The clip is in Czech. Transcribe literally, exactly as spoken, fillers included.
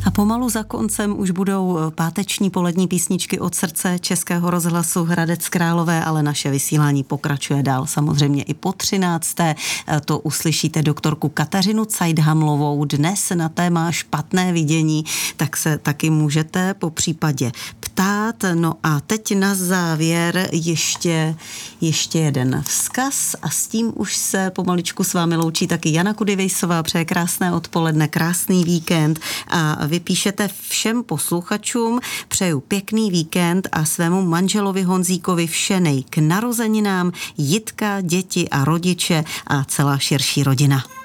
A pomalu za koncem už budou páteční polední písničky od srdce Českého rozhlasu Hradec Králové, ale naše vysílání pokračuje dál samozřejmě i po třinácté. To uslyšíte doktorku Kateřinu Cajdhamlovou dnes na téma špatné vidění, tak se taky můžete po případě ptát. No a teď na závěr ještě, ještě jeden vzkaz a s tím už se pomaličku s vámi loučí taky Jana Kudivejsová. Přeje krásné odpoledne, krásný víkend a vy píšete všem posluchačům: přeju pěkný víkend a svému manželovi Honzíkovi vše nej k narozeninám, Jitka, děti a rodiče a celá širší rodina.